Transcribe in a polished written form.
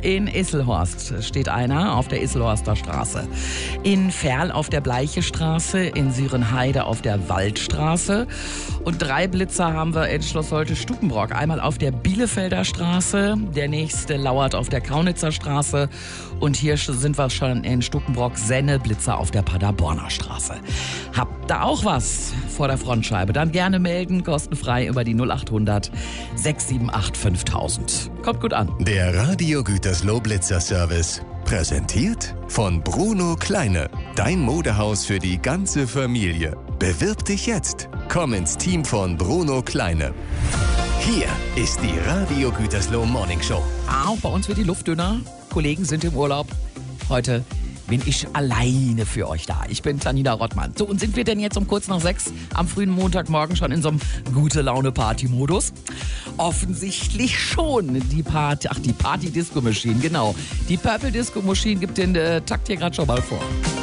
In Isselhorst steht einer auf der Isselhorster Straße. In Verl auf der Bleichestraße, in Sürenheide auf der Waldstraße. Und 3 Blitzer haben wir in Schloss Holte-Stukenbrock. Einmal auf der Bielefelder Straße, der nächste lauert auf der Kaunitzer Straße. Und hier sind wir schon in Stukenbrock-Senne, Blitzer auf der Paderborner Straße. Habt ihr auch was vor der Frontscheibe? Dann gerne melden, kostenfrei über die 0800 678 5000. Kommt gut an. Der Radio Gütersloh Blitzer Service. Präsentiert von Bruno Kleine. Dein Modehaus für die ganze Familie. Bewirb dich jetzt. Komm ins Team von Bruno Kleine. Hier ist die Radio Gütersloh Morning Show. Auch bei uns wird die Luft dünner. Kollegen sind im Urlaub. Heute bin ich alleine für euch da. Ich bin Tanina Rottmann. So, und sind wir denn jetzt um kurz nach 6 am frühen Montagmorgen schon in so einem Gute-Laune-Party-Modus? Offensichtlich schon. Die Party-Disco-Machine, genau. Die Purple Disco Machine gibt den Takt hier gerade schon mal vor.